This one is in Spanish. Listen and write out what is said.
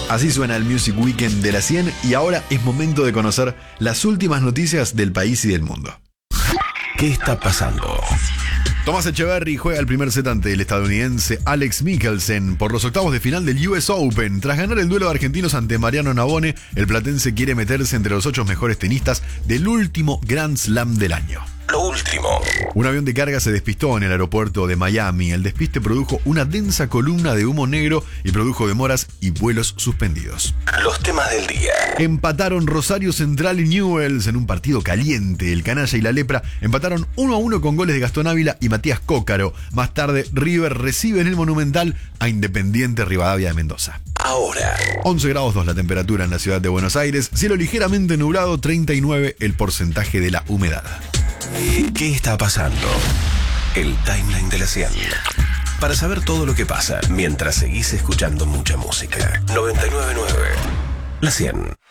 Así suena el Music Weekend de la 100 y ahora es momento de conocer las últimas noticias del país y del mundo. ¿Qué está pasando? Thomas Etcheverry juega el primer set ante el estadounidense Alex Michelsen por los octavos de final del US Open. Tras ganar el duelo de argentinos ante Mariano Navone, el platense quiere meterse entre los 8 mejores tenistas del último Grand Slam del año. Lo último. Un avión de carga se despistó en el aeropuerto de Miami. El despiste produjo una densa columna de humo negro y produjo demoras y vuelos suspendidos. Los temas del día. Empataron Rosario Central y Newell's en un partido caliente. El Canalla y la Lepra empataron 1-1 con goles de Gastón Ávila y Matías Cócaro. Más tarde, River recibe en el Monumental a Independiente Rivadavia de Mendoza. Ahora. 11 grados 2 la temperatura en la ciudad de Buenos Aires. Cielo ligeramente nublado, 39 el porcentaje de la humedad. ¿Qué está pasando? El timeline de la 100. Para saber todo lo que pasa mientras seguís escuchando mucha música. 99.9 La 100.